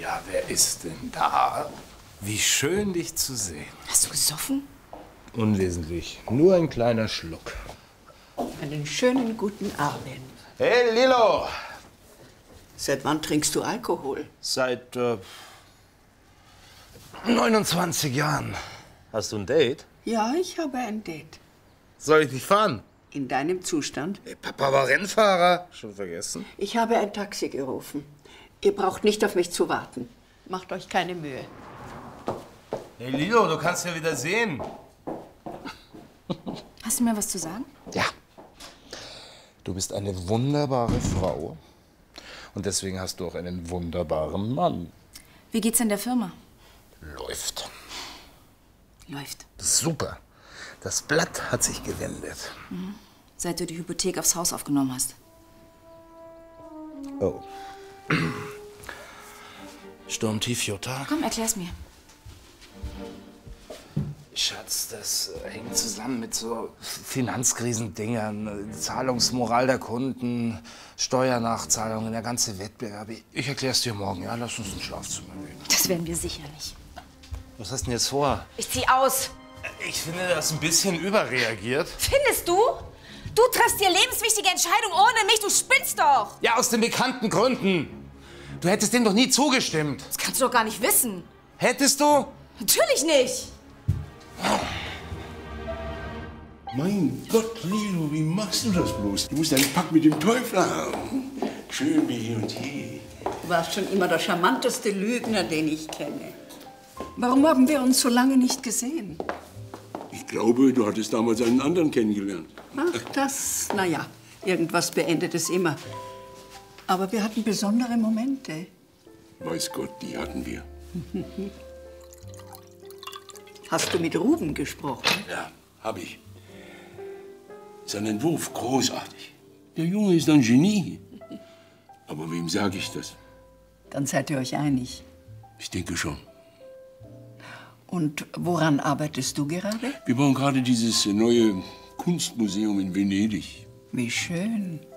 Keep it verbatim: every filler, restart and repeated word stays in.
Ja, wer ist denn da? Wie schön, dich zu sehen. Hast du gesoffen? Unwesentlich. Nur ein kleiner Schluck. Einen schönen guten Abend. Hey, Lilo! Seit wann trinkst du Alkohol? Seit äh, neunundzwanzig Jahren. Hast du ein Date? Ja, ich habe ein Date. Soll ich dich fahren? In deinem Zustand? Hey, Papa war Rennfahrer. Schon vergessen? Ich habe ein Taxi gerufen. Ihr braucht nicht auf mich zu warten. Macht euch keine Mühe. Hey, Lilo, du kannst ja wieder sehen. Hast du mir was zu sagen? Ja. Du bist eine wunderbare Frau. Und deswegen hast du auch einen wunderbaren Mann. Wie geht's in der Firma? Läuft. Läuft. Super. Das Blatt hat sich gewendet. Mhm. Seit du die Hypothek aufs Haus aufgenommen hast. Oh. Sturmtief, Jutta. Komm, erklär's mir. Schatz, das äh, hängt zusammen mit so Finanzkrisendingern, äh, Zahlungsmoral der Kunden, Steuernachzahlungen, der ganze Wettbewerb. Ich erklär's dir morgen, ja? Lass uns ins Schlafzimmer gehen. Das werden wir sicher nicht. Was hast du denn jetzt vor? Ich zieh aus. Ich finde das ein bisschen überreagiert. Findest du? Du triffst dir lebenswichtige Entscheidungen ohne mich. Du spinnst doch. Ja, aus den bekannten Gründen. Du hättest dem doch nie zugestimmt. Das kannst du doch gar nicht wissen. Hättest du? Natürlich nicht. Mein Gott, Lilo, wie machst du das bloß? Du musst einen Pakt mit dem Teufel haben. Schön wie eh und je. Du warst schon immer der charmanteste Lügner, den ich kenne. Warum haben wir uns so lange nicht gesehen? Ich glaube, du hattest damals einen anderen kennengelernt. Ach, das, na ja, irgendwas beendet es immer. Aber wir hatten besondere Momente. Weiß Gott, die hatten wir. Hast du mit Ruben gesprochen? Ja, hab ich. Sein Entwurf, großartig. Der Junge ist ein Genie. Aber wem sage ich das? Dann seid ihr euch einig. Ich denke schon. Und woran arbeitest du gerade? Wir bauen gerade dieses neue Kunstmuseum in Venedig. Wie schön.